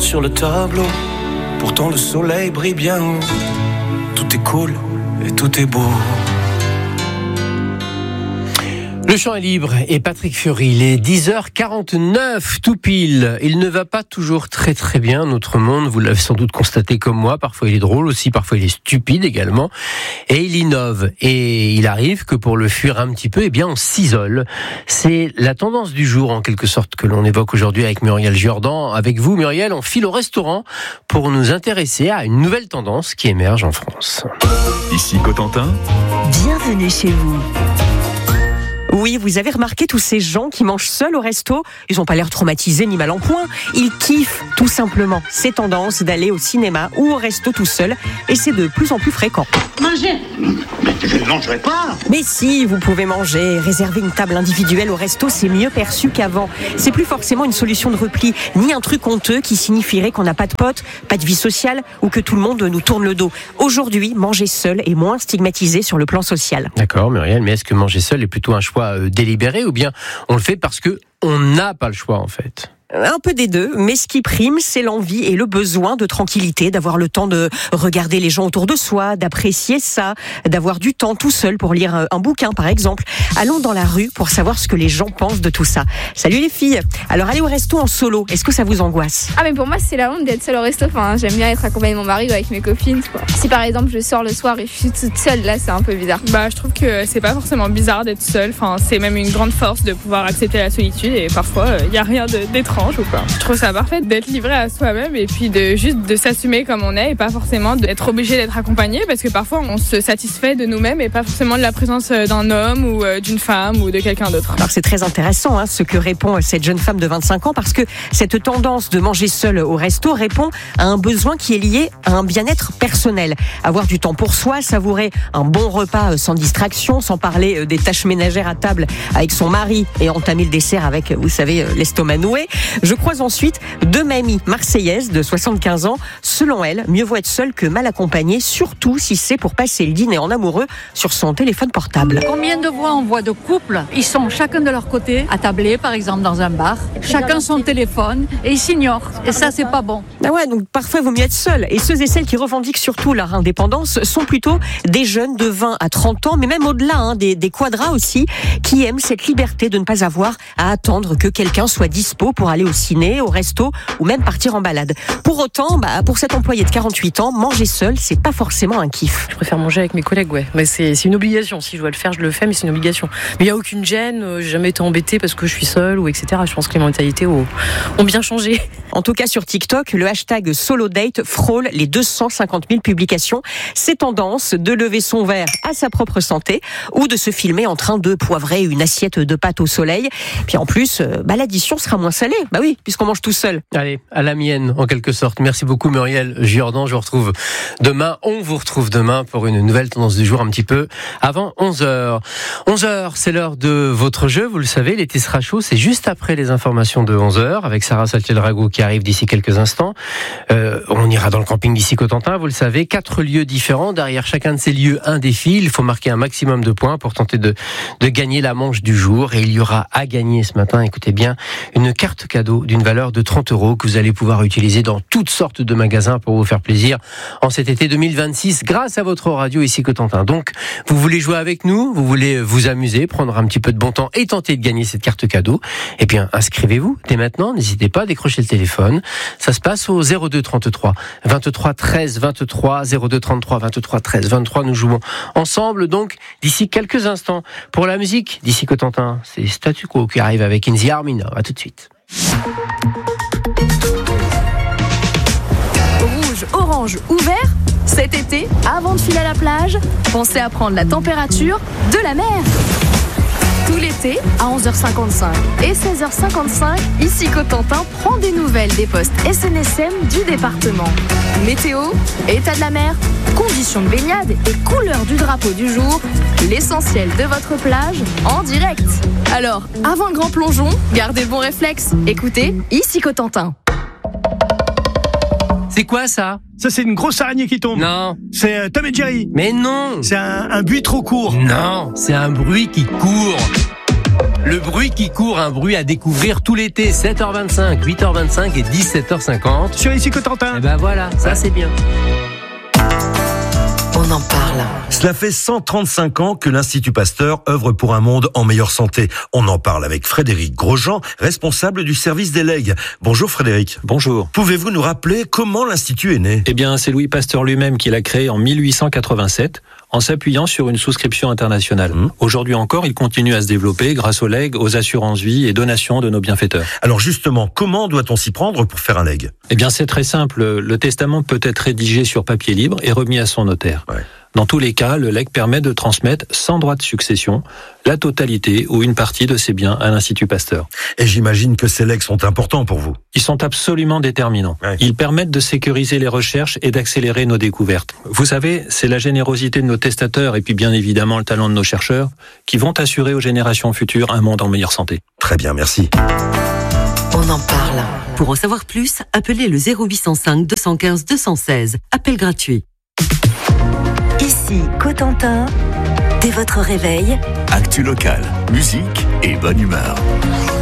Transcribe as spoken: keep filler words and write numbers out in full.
sur le tableau. Pourtant le soleil brille bien haut. Tout est cool et tout est beau. Le chant est libre et Patrick Fiori, il est dix heures quarante-neuf tout pile. Il ne va pas toujours très très bien notre monde, vous l'avez sans doute constaté comme moi, parfois il est drôle aussi, parfois il est stupide également, et il innove. Et il arrive que pour le fuir un petit peu, eh bien on s'isole. C'est la tendance du jour en quelque sorte que l'on évoque aujourd'hui avec Muriel Jordan. Avec vous Muriel, on file au restaurant pour nous intéresser à une nouvelle tendance qui émerge en France. Ici Cotentin. Bienvenue chez vous. Oui, vous avez remarqué tous ces gens qui mangent seuls au resto, ils n'ont pas l'air traumatisés ni mal en point, ils kiffent tout simplement ces tendances d'aller au cinéma ou au resto tout seul, et c'est de plus en plus fréquent. Manger ? Mais je ne mangerai pas. Mais si, vous pouvez manger, réserver une table individuelle au resto, c'est mieux perçu qu'avant. C'est plus forcément une solution de repli, ni un truc honteux qui signifierait qu'on n'a pas de potes, pas de vie sociale, ou que tout le monde nous tourne le dos. Aujourd'hui, manger seul est moins stigmatisé sur le plan social. D'accord Muriel, mais est-ce que manger seul est plutôt un choix délibéré ou bien on le fait parce que on n'a pas le choix en fait? Un peu des deux, mais ce qui prime, c'est l'envie et le besoin de tranquillité, d'avoir le temps de regarder les gens autour de soi, d'apprécier ça, d'avoir du temps tout seul pour lire un bouquin par exemple. Allons dans la rue pour savoir ce que les gens pensent de tout ça. Salut les filles. Alors aller au resto en solo, est-ce que ça vous angoisse ? Ah mais pour moi c'est la honte d'être seule au resto. Enfin j'aime bien être accompagnée de mon mari ou avec mes copines quoi. Si par exemple je sors le soir et je suis toute seule, là c'est un peu bizarre. Bah je trouve que c'est pas forcément bizarre d'être seule. Enfin c'est même une grande force de pouvoir accepter la solitude et parfois il euh, y a rien de, d'étrange. Ou pas. Je trouve ça parfait d'être livré à soi-même et puis de juste de s'assumer comme on est et pas forcément d'être obligé d'être accompagné parce que parfois on se satisfait de nous-mêmes et pas forcément de la présence d'un homme ou d'une femme ou de quelqu'un d'autre. Alors c'est très intéressant hein, ce que répond cette jeune femme de vingt-cinq ans parce que cette tendance de manger seul au resto répond à un besoin qui est lié à un bien-être personnel. Avoir du temps pour soi, savourer un bon repas sans distraction, sans parler des tâches ménagères à table avec son mari et entamer le dessert avec, vous savez, l'estomac noué. Je croise ensuite deux mamies marseillaises de soixante-quinze ans. Selon elles, mieux vaut être seule que mal accompagnée, surtout si c'est pour passer le dîner en amoureux sur son téléphone portable. Combien de fois on voit de couples, ils sont chacun de leur côté, attablés par exemple dans un bar, chacun son téléphone et ils s'ignorent. Et ça, c'est pas bon. Ah ouais, donc parfois il vaut mieux être seul. Et ceux et celles qui revendiquent surtout leur indépendance sont plutôt des jeunes de vingt à trente ans, mais même au-delà, hein, des, des quadras aussi, qui aiment cette liberté de ne pas avoir à attendre que quelqu'un soit dispo pour aller au ciné, au resto ou même partir en balade. Pour autant, bah, pour cet employé de quarante-huit ans, manger seul, c'est pas forcément un kiff. Je préfère manger avec mes collègues, ouais. Mais c'est, c'est une obligation. Si je dois le faire, je le fais, mais c'est une obligation. Mais il n'y a aucune gêne, euh, j'ai jamais été embêtée parce que je suis seule ou et cetera. Je pense que les mentalités ont, ont bien changé. En tout cas, sur TikTok, le hashtag SoloDate frôle les deux cent cinquante mille publications. C'est tendance de lever son verre à sa propre santé ou de se filmer en train de poivrer une assiette de pâtes au soleil. Puis en plus, bah, l'addition sera moins salée. Bah oui, puisqu'on mange tout seul. Allez, à la mienne, en quelque sorte. Merci beaucoup Muriel Jordan. Je vous retrouve demain. On vous retrouve demain pour une nouvelle tendance du jour un petit peu avant onze heures. onze heures, c'est l'heure de votre jeu. Vous le savez, l'été sera chaud. C'est juste après les informations de onze heures avec Sarah Saltiel-Rago qui arrive d'ici quelques instants. Euh, on ira dans le camping d'ici Cotentin. Vous le savez, quatre lieux différents. Derrière chacun de ces lieux, un défi. Il faut marquer un maximum de points pour tenter de, de gagner la manche du jour. Et il y aura à gagner ce matin, écoutez bien, une carte cadeau d'une valeur de trente euros que vous allez pouvoir utiliser dans toutes sortes de magasins pour vous faire plaisir en cet été deux mille vingt-six grâce à votre radio ici Cotentin. Donc, vous voulez jouer avec nous, vous voulez vous amuser, prendre un petit peu de bon temps et tenter de gagner cette carte cadeau, eh bien, inscrivez-vous dès maintenant, n'hésitez pas à décrocher le téléphone. Ça se passe au zéro deux trente-trois vingt-trois treize vingt-trois, zéro deux trente-trois vingt-trois treize vingt-trois. Nous jouons ensemble donc d'ici quelques instants. Pour la musique d'ici Cotentin, c'est Statu Quo qui arrive avec In the Army Now. À tout de suite. Rouge, orange ou vert, cet été, avant de filer à la plage, pensez à prendre la température de la mer. Tout l'été, à onze heures cinquante-cinq et seize heures cinquante-cinq, ici Cotentin prend des nouvelles des postes S N S M du département. Météo, état de la mer, conditions de baignade et couleur du drapeau du jour, l'essentiel de votre plage en direct. Alors, avant le grand plongeon, gardez le bon réflexe, écoutez ici Cotentin. C'est quoi ça ? Ça, c'est une grosse araignée qui tombe. Non. C'est euh, Tom et Jerry. Mais non. C'est un, un buis trop court. Non, c'est un bruit qui court. Le bruit qui court, un bruit à découvrir tout l'été, sept heures vingt-cinq, huit heures vingt-cinq et dix-sept heures cinquante. Sur Ici Cotentin. Et ben voilà, ça c'est bien. On en parle. Cela fait cent trente-cinq ans que l'Institut Pasteur œuvre pour un monde en meilleure santé. On en parle avec Frédéric Grosjean, responsable du service des legs. Bonjour Frédéric. Bonjour. Pouvez-vous nous rappeler comment l'Institut est né ? Eh bien, c'est Louis Pasteur lui-même qui l'a créé en mille huit cent quatre-vingt-sept en s'appuyant sur une souscription internationale. Mmh. Aujourd'hui encore, il continue à se développer grâce aux legs, aux assurances-vie et donations de nos bienfaiteurs. Alors justement, comment doit-on s'y prendre pour faire un leg ? Eh bien, c'est très simple. Le testament peut être rédigé sur papier libre et remis à son notaire. Ouais. Dans tous les cas, le legs permet de transmettre sans droit de succession la totalité ou une partie de ses biens à l'Institut Pasteur. Et j'imagine que ces legs sont importants pour vous. Ils sont absolument déterminants. Ouais. Ils permettent de sécuriser les recherches et d'accélérer nos découvertes. Vous savez, c'est la générosité de nos testateurs et puis bien évidemment le talent de nos chercheurs qui vont assurer aux générations futures un monde en meilleure santé. Très bien, merci. On en parle. Pour en savoir plus, appelez le zéro huit cent cinq deux cent quinze deux cent seize. Appel gratuit. Ici Cotentin, dès votre réveil, actu locale, musique et bonne humeur.